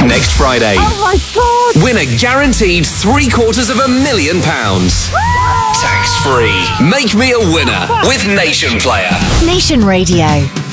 next Friday. Oh my God! Win a guaranteed £750,000. Tax-free. Make me a winner with Nation Player. Nation Radio.